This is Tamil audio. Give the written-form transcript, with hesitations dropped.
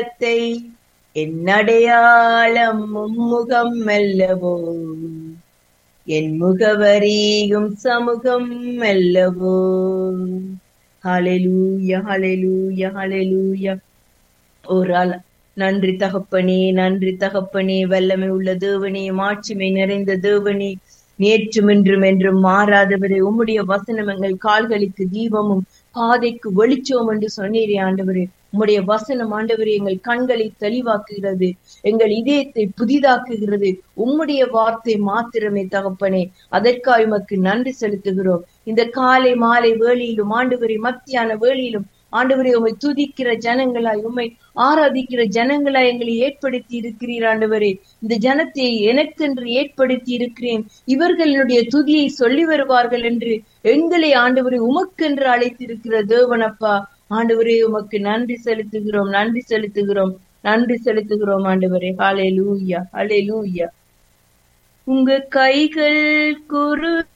என் அடையாளம் மும்முகம் அல்லவோ, என் முகவரியும் சமூகம் அல்லவோ. ஹல்லேலூயா, ஹல்லேலூயா, ஹல்லேலூயா. ஒரு ஆள் நன்றி தகப்பனே, நன்றி தகப்பனே, வல்லமை உள்ள தேவனே, மாட்சிமை நிறைந்த தேவனே, நேற்றும் இன்றும் என்றும் மாறாதவரே, உம்முடைய வசனம் எங்கள் கால்களுக்கு தீபமும் பாதைக்கு வெளிச்சம் என்று சொன்னீரே ஆண்டவரே. உம்முடைய வசனம் ஆண்டவரே எங்கள் கண்களை தெளிவாக்குகிறது, எங்கள் இதயத்தை புதிதாக்குகிறது. உம்முடைய வார்த்தை மாத்திரமே தகப்பனே, அதற்காக உமக்கு நன்றி செலுத்துகிறோம். இந்த காலை மாலை வேளையிலும் ஆண்டவரே, மத்தியான வேளையிலும் ஆண்டவரே, உம்மை துதிக்கிற ஜனங்களாய், உம்மை ஆராதிக்கிற ஜனங்களாய் எங்களை ஏற்படுத்தி இருக்கிறீர் ஆண்டவரே. இந்த ஜனத்தை எனக்கென்று ஏற்படுத்தி இருக்கிறேன், இவர்களுடைய துதியை சொல்லி வருவார்கள் என்று எங்களை ஆண்டவரே உமக்கென்று அழைத்திருக்கிற தேவனப்பா. ஆண்டவரே உமக்கு நன்றி செலுத்துகிறோம், நன்றி செலுத்துகிறோம், நன்றி செலுத்துகிறோம் ஆண்டவரே. ஹல்லேலூயா, ஹல்லேலூயா. உங்க கைகள் குரு